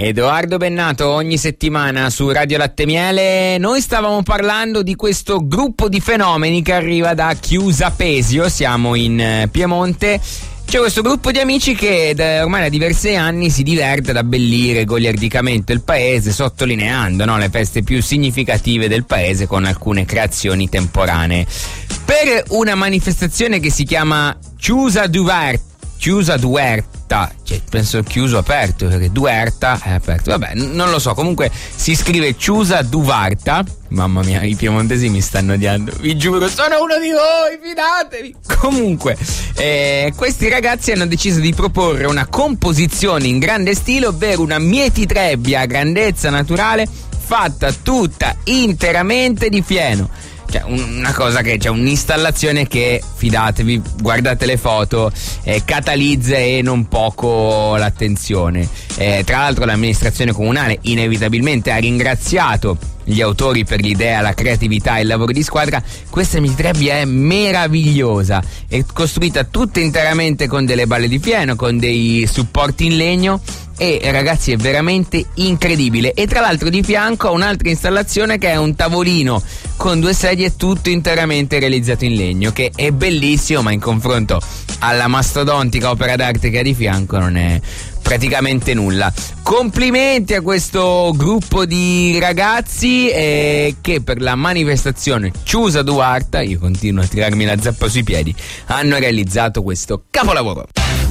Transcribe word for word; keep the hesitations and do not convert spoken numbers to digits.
Edoardo Bennato ogni settimana su Radio Latte Miele. Noi stavamo parlando di questo gruppo di fenomeni che arriva da Chiusa Pesio, siamo in Piemonte. C'è questo gruppo di amici che da, ormai da diversi anni si diverte ad abbellire goliardicamente il paese, sottolineando, no, le feste più significative del paese con alcune creazioni temporanee. Per una manifestazione che si chiama Chiusa Duverta, Chiusa Duerta, cioè penso chiuso aperto, perché Duerta è aperto, vabbè, n- non lo so, comunque si scrive Chiusa Duvarta. Mamma mia, i piemontesi mi stanno odiando, vi giuro, sono uno di voi, fidatevi. Comunque, eh, questi ragazzi hanno deciso di proporre una composizione in grande stile, ovvero una mietitrebbia a grandezza naturale fatta tutta interamente di fieno. Cioè, una cosa che c'è, un'installazione che, fidatevi, guardate le foto, eh, catalizza e non poco l'attenzione. Eh, tra l'altro l'amministrazione comunale inevitabilmente ha ringraziato gli autori per l'idea, la creatività e il lavoro di squadra. Questa mietitrebbia è meravigliosa, è costruita tutta interamente con delle balle di fieno, con dei supporti in legno, e ragazzi è veramente incredibile. E tra l'altro di fianco ha un'altra installazione che è un tavolino con due sedie tutto interamente realizzato in legno, che è bellissimo, ma in confronto alla mastodontica opera d'arte che ha di fianco non è praticamente nulla. Complimenti a questo gruppo di ragazzi eh, che per la manifestazione Chiusa Duarta, io continuo a tirarmi la zappa sui piedi, hanno realizzato questo capolavoro.